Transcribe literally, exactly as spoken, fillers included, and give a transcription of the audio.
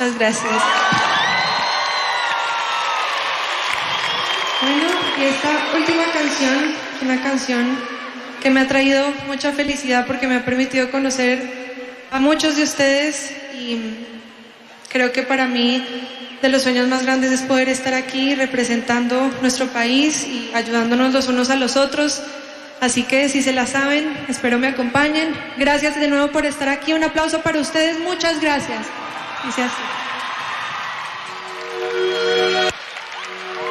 Muchas gracias. Bueno, y esta última canción es una canción que me ha traído mucha felicidad porque me ha permitido conocer a muchos de ustedes y creo que para mí de los sueños más grandes es poder estar aquí representando nuestro país y ayudándonos los unos a los otros. Así que si se la saben, espero me acompañen. Gracias de nuevo por estar aquí. Un aplauso para ustedes. Muchas gracias. Dice así.